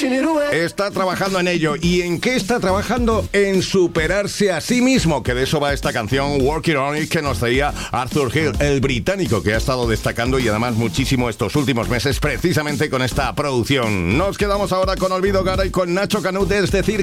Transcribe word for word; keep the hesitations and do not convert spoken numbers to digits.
Está trabajando en ello. ¿Y en qué está trabajando? En superarse a sí mismo, que de eso va esta canción Working On It que nos traía Arthur Hill, el británico que ha estado destacando y además muchísimo estos últimos meses precisamente con esta producción. Nos quedamos ahora con Olvido Gara y con Nacho Canut, es decir,